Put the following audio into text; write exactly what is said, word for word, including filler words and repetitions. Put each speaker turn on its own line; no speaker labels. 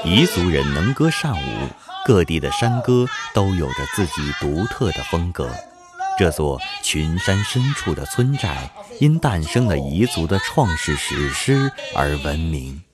彝族人能歌善舞，各地的山歌都有着自己独特的风格。这座群山深处的村寨，因诞生了彝族的创世史诗而闻名。